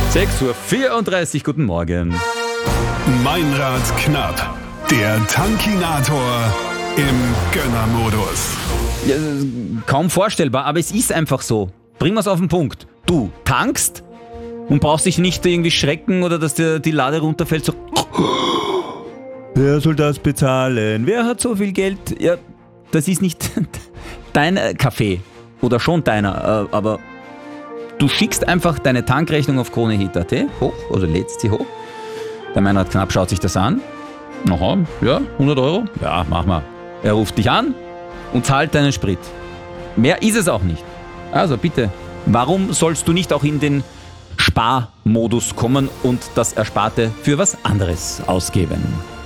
6:34 Uhr, guten Morgen. Meinrad knapp, der Tankinator im Gönnermodus. Ja, kaum vorstellbar, aber es ist einfach so. Bringen wir es auf den Punkt. Du tankst und brauchst dich nicht irgendwie schrecken oder dass dir die Lade runterfällt. So, wer soll das bezahlen? Wer hat so viel Geld? Ja, das ist nicht dein Kaffee oder schon deiner, aber du schickst einfach deine Tankrechnung auf KroneHit.at hoch, also lädst sie hoch. Der Meinrad Knapp schaut sich das an. Aha, ja, 100 Euro? Ja, mach mal. Er ruft dich an und zahlt deinen Sprit. Mehr ist es auch nicht. Also bitte, warum sollst du nicht auch in den Sparmodus kommen und das Ersparte für was anderes ausgeben?